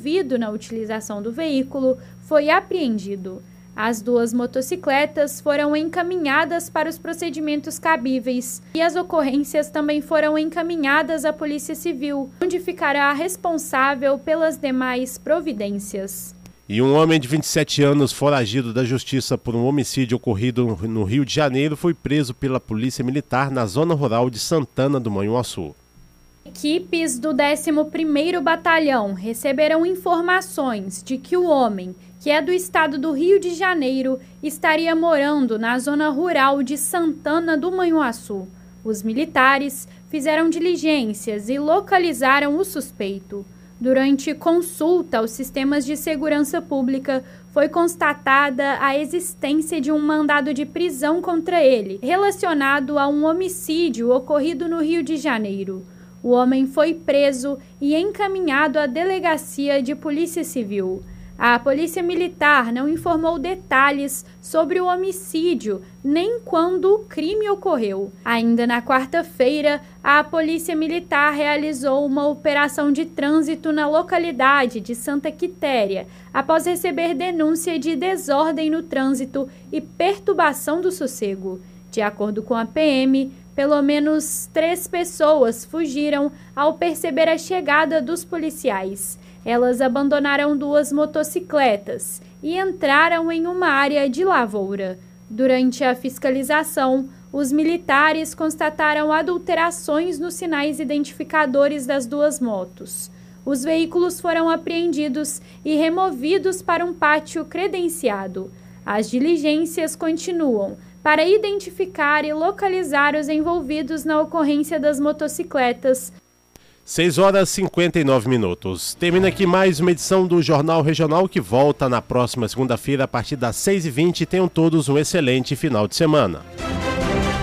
envolvido na utilização do veículo foi apreendido. As duas motocicletas foram encaminhadas para os procedimentos cabíveis e as ocorrências também foram encaminhadas à Polícia Civil, onde ficará responsável pelas demais providências. E um homem de 27 anos, foragido da justiça por um homicídio ocorrido no Rio de Janeiro, foi preso pela Polícia Militar na zona rural de Santana do Manhuaçu. Equipes do 11º Batalhão receberam informações de que o homem, que é do estado do Rio de Janeiro, estaria morando na zona rural de Santana do Manhuaçu. Os militares fizeram diligências e localizaram o suspeito. Durante consulta aos sistemas de segurança pública, foi constatada a existência de um mandado de prisão contra ele, relacionado a um homicídio ocorrido no Rio de Janeiro. O homem foi preso e encaminhado à delegacia de Polícia Civil. A Polícia Militar não informou detalhes sobre o homicídio, nem quando o crime ocorreu. Ainda na quarta-feira, a Polícia Militar realizou uma operação de trânsito na localidade de Santa Quitéria, após receber denúncia de desordem no trânsito e perturbação do sossego. De acordo com a PM, pelo menos 3 pessoas fugiram ao perceber a chegada dos policiais. Elas abandonaram 2 motocicletas e entraram em uma área de lavoura. Durante a fiscalização, os militares constataram adulterações nos sinais identificadores das 2 motos. Os veículos foram apreendidos e removidos para um pátio credenciado. As diligências continuam para identificar e localizar os envolvidos na ocorrência das motocicletas. 6h59. Termina aqui mais uma edição do Jornal Regional, que volta na próxima segunda-feira a partir das 6h20. Tenham todos um excelente final de semana.